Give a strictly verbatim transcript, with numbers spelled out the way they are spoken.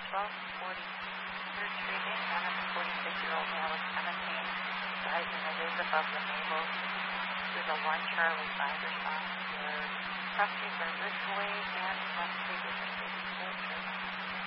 twelve forty-third Street in Anaheim, forty-six-year-old male of seventeen, rising a ways above the navel. This is a one Charlie five response. Your properties are Ridgeway,